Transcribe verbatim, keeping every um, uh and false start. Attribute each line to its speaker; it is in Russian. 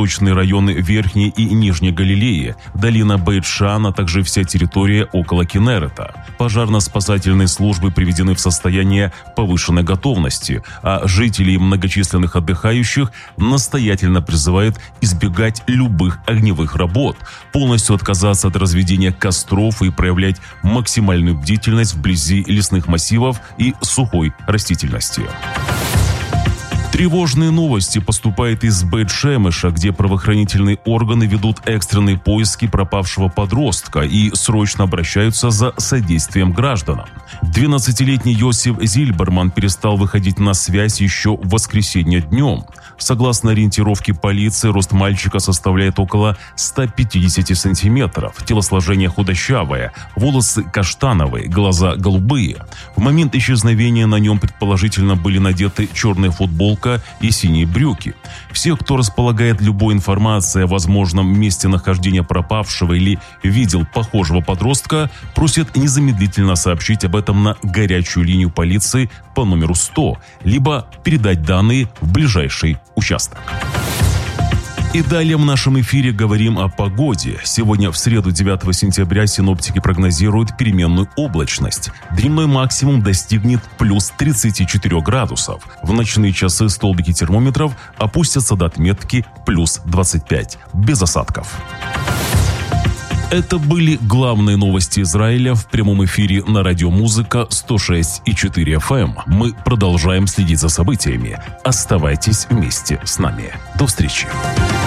Speaker 1: восточные районы Верхней и Нижней Галилеи, долина Бейт-Шан, а также вся территория около Кинерета. Пожарно-спасательные службы приведены в состояние повышенной готовности, а жителей и многочисленных отдыхающих настоятельно призывают избегать любых огневых работ, полностью отказаться от разведения костров и проявлять максимальную бдительность вблизи лесных массивов и сухой растительности. Тревожные новости поступают из Бейт-Шемеша, где правоохранительные органы ведут экстренные поиски пропавшего подростка и срочно обращаются за содействием гражданам. двенадцатилетний Йосиф Зильберман перестал выходить на связь еще в воскресенье днем. Согласно ориентировке полиции, рост мальчика составляет около ста пятидесяти сантиметров, телосложение худощавое, волосы каштановые, глаза голубые. В момент исчезновения на нем предположительно были надеты черная футболка и синие брюки. Всех, кто располагает любой информацией о возможном месте нахождения пропавшего или видел похожего подростка, просят незамедлительно сообщить об этом на горячую линию полиции по номеру сто, либо передать данные в ближайший участок. И далее в нашем эфире говорим о погоде. Сегодня, в среду, девятого сентября, синоптики прогнозируют переменную облачность. Дневной максимум достигнет плюс тридцати четырёх градусов. В ночные часы столбики термометров опустятся до отметки плюс двадцать пять, без осадков. Это были главные новости Израиля в прямом эфире на радио Музыка сто шесть и четыре эф эм. Мы продолжаем следить за событиями. Оставайтесь вместе с нами. До встречи.